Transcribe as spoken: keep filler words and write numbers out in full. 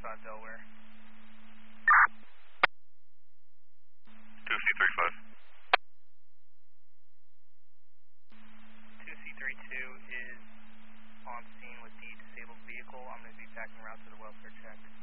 five Delaware. two C thirty-five. two C thirty-two is on scene with the disabled vehicle. I'm going to be backing around to the welfare check.